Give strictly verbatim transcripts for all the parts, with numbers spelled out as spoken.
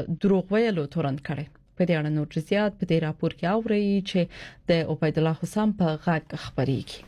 دروغ ویلو تورن کړي. په دې اړه نور زیات په دې راپور کې اوري چې د عبید الله حسام په غږ خبريږي.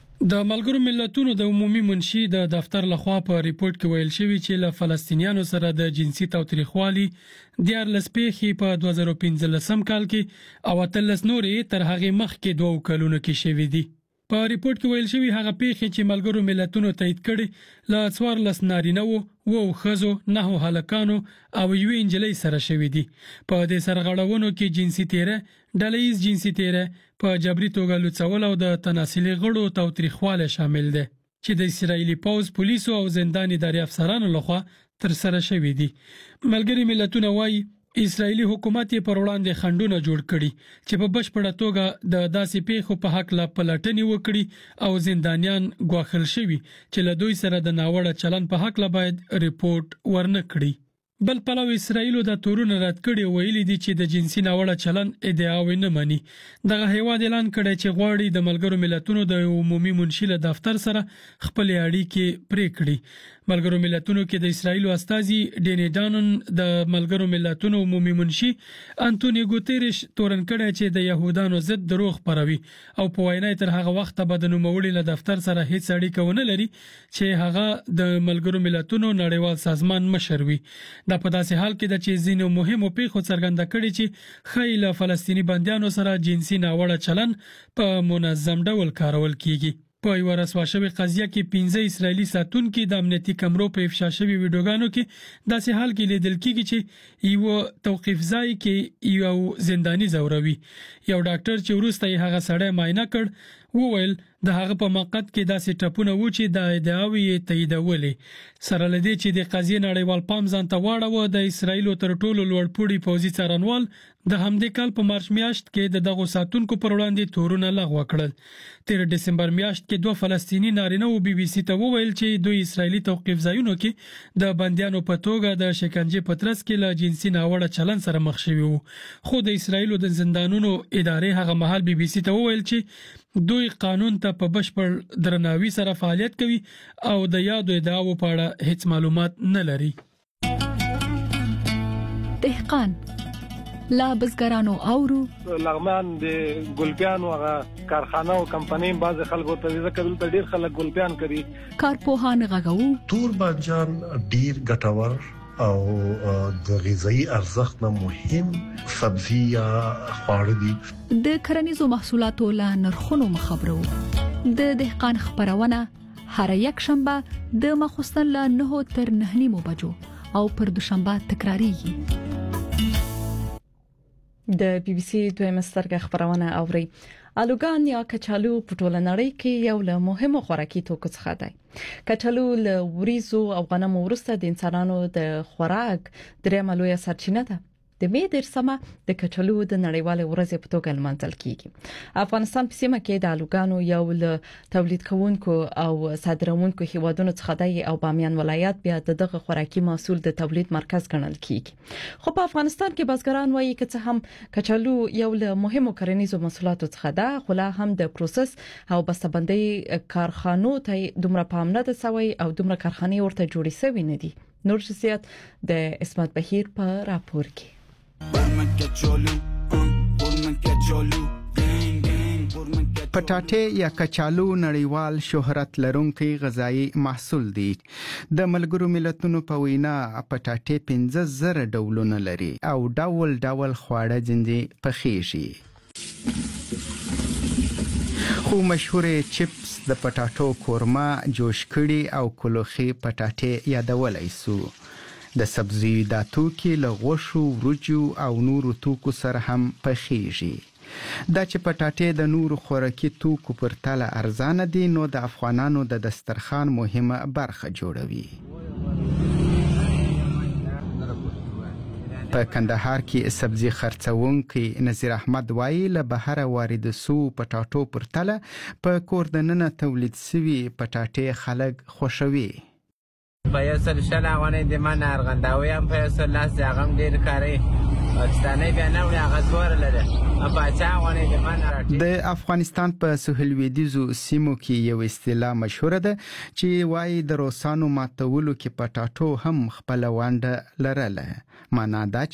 د ملګرو ملتونو د عمومي منشي د دفتر لخوا په ریپورت کې ویل شوی چې له فلسطینیانو سره د جنسي تاوتریخوالي د ارلس پیخي په دوه زره پنځلسم کال کې او اتلس نورې تر هغه مخکې دوه کلونو کې شوې دي. په ریپورت کې ویل شوی هغه پیخي چې ملګرو ملتونو تایید کړي له څوارلس نارینه وو او خزو نه هلکانو او یو انجلۍ سره شوې دي. په دې سرغړونو کې جنسي تیره، ډلهیز جنسي تیره، په جبري توګه لوڅول او د تناسلي غړو تاوتریخواله شامل دي چې د اسرایلی پوز، پولیسو او زندان اداري افسرانو لخوا تر سره شوې دي. ملګري ملتونه وايي اسرایلی حکومت یې پر وړاندې خندونه جوړ کړي چې په بشپړه توګه د داسې پیښو په حق لا پلټنې وکړي او زندانیان ګواښل شوي چې له دوی سره د ناوړه چلن په حق لا باید ریپورت ورنه کړي. بل پلو اسرایل د تورونه رد کړي ویلي دي چې د جنسي ناوړه چلن ادعاوې نه مني. دغه هیواد اعلان کړی چې غواړي د ملګرو ملتونو د عمومي منشي له دفتر سره خپل اړیکې پرې کړي. ملګرو ملتونو کې د اسرایل استازي ډینی ډانن د ملګرو ملتونو عمومي منشي انټونی ګوتریش تورن کړی چې د يهودانو ضد دروغ پروي او په وینا تر هغه وخت به د نوموړي له دفتر سره هیڅ اړیکه ونه لري چې هغه د ملګرو ملتونو نړیوال سازمان مشر وي. دا په داسې حال کې د چې زینو مهمو پیښو څرګنده کړي چې خیله فلسطینی بندیانو سره جنسي ناوړه چلن په منظم ډول کارول کیږي. په یو رسوا شوی قضیه کې پنځه اسرایلی ساتونکو د امنیتي کمرو په افشا شوی ویډیوګانو کې داسې حال کې لیدل کیږي چې یو توقيف ځای کې یو زنداني زوروي. یو ډاکټر چې ورسته یې هغه سړی معاینه کړ وویل د هغه په موقت کې داسې ټپونه و چې د ادعاوی تاییدولې. سره لدی چې د قضیې نړیوال پام ځان ته واړو د اسرایل تر ټولو لوړ پوړي پوځي څارنوال د همدې کال په مارچ میاشت کې د دغه ساتونکو پر وړاندې تورونه لغوه کړل. تیر دسمبر میاشت کې دوه فلسطینی نارینه او بي بي سي ته وویل چې دوی اسرایلی توقيف ځایونو کې د بنديانو په توګه د شکنجې په ترڅ کې له جنسي ناوړه چلن سره مخ شوي وو. خو د اسرایل د زندانونو ادارې هغه مهال بي بي سي ته وویل چې دوی قانون ته په بشپړ درناوي سره فعالیت کوي او د یادو ادعاو په اړه هیڅ معلومات نه لري. دهقان لا بزګرانو اورو لغمان د ګلپیانو هغه کارخانه او کمپنۍ باز خلکو ته ځکه دلته ډیر خلک ګلپیان کوي. کارپوهان غږو تور بانجان ډیر ګټور او د غذایی ارزښت نه مهم سبزی یا خواړه دي. د کرنیزو محصولاتو له نرخونو مخبرو د دهقان خبرونه هر یک شنبه د مخصوصن له نه تر نه نیمو بجو او پر دوشنبه تکراریږي. د بي بي سي دویمه سترګه خبرونه اوري. الوګان یا کچالو په ټوله نړۍ کې یو له مهمو خوراکي توکو څخه دی. کچالو له وریزو او غنمو وروسته د انسانانو د خوراک درېمه لویه سرچینه ده. د مې درسمه د کچالو د نړیوال ورځې په توګه لمانځل کیږي. افغانستان په سیمه کې د الوګانو یو له تولید کوونکو او صادرونکو هیوادونو څخه دی او بامیان ولایت بیا دغه خوراکي محصول د تولید مرکز ګڼل کیږي. خو په افغانستان کې بزګران وایي چې هم کچالو یو له مهمو کرنیزو محصولاتو څخه ده، خو لا هم د پروسس او بسته‌بندۍ کارخانو ته دومره پام نه ده شوی او دومره کارخانې ورته جوړې شوی نه دي. نور زیات د اسمت بهیر په راپور کې. پټاټې یا کچالو نړیوال شهرت لرونکي غذایی محصول دی. د ملګرو ملتونو په وینا پټاټې پنځه زره ډولونه لري او ډول ډول خواړه جنجي پخېږي. خو مشهور چپس د پټاټو کورما، جوش کړي او کلوخي پټاټې یادولای سو. د سبزیجاتو کې له غوښو، ورجو او نورو توکو سره هم پخېږي. دا چې پټاټې د نورو خوراکي توکو پر تله ارزانه دي نو د افغانانو د دسترخوان مهمه برخه جوړوي. په کندهار کې سبزی خرڅونکي نذیر احمد وایي له بهر وارد سو پټاټو پر تله په کور دننه تولید شوي پټاټې خلک خوښوي. په یو سل شل افغانۍ د من ارغنداوي هم په یو سل لاس د هغه هم ډېر کاري پاکستاني بیا نه وړي هغه زوره لري. پاچا افغانۍ د من د افغانستان په سهیل لویدیځو سیمو کې یو اصطلاح مشهوره ده چې وایي د روسانو ماتولو کې پټاټو هم خپله ونډه لرله. معنا دا